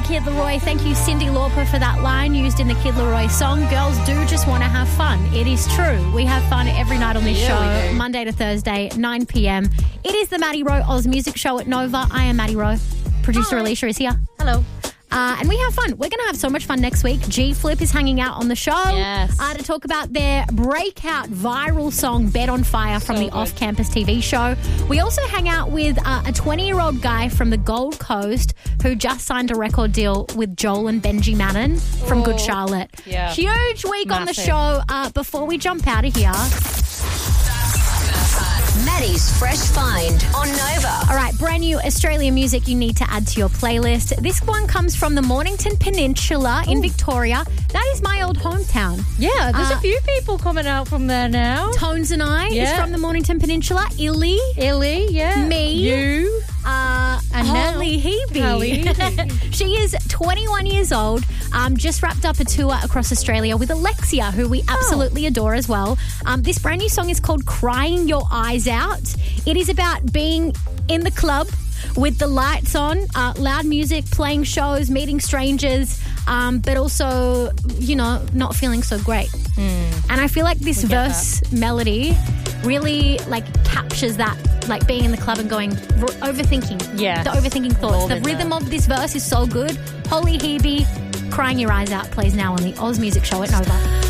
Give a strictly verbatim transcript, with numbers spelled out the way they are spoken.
Kid Laroi. Thank you, Cyndi Lauper, for that line used in the Kid Laroi song. Girls do just want to have fun. It is true. We have fun every night on this Yeah, show, Monday to Thursday, nine p.m. It is the Maddie Rowe Oz Music Show at Nova. I am Maddie Rowe. Producer Hi. Alicia is here. Hello. Uh, and we have fun. We're going to have so much fun next week. G-Flip is hanging out on the show Yes. uh, to talk about their breakout viral song, Bed on Fire, from So the good. off-campus T V show. We also hang out with uh, a twenty-year-old guy from the Gold Coast who just signed a record deal with Joel and Benji Madden from Good Oh, Charlotte. yeah. Huge week on the Massive. show. Uh, before we jump out of here... Maddie's Fresh Find on Nova. All right, brand new Australian music you need to add to your playlist. This one comes from the Mornington Peninsula in Victoria. That is my old hometown. Yeah, there's Uh, a few people coming out from there now. Tones and I is Yeah. from the Mornington Peninsula. Illy, Illy, yeah. Me. You. uh, And now- Holly Hebe. Holly. She is twenty-one years old, um, just wrapped up a tour across Australia with Alexia, who we absolutely adore as well. Um, this brand new song is called Crying Your Eyes Out. It is about being in the club with the lights on, uh, loud music, playing shows, meeting strangers, um, but also, you know, not feeling so great. And I feel like this We get verse melody really, like, captures that, like, being in the club and going, r- overthinking. Yeah. The overthinking thoughts. All The in rhythm there. of this verse is so good. Holy Hebe, Crying Your Eyes Out plays now on the Oz Music Show at Nova.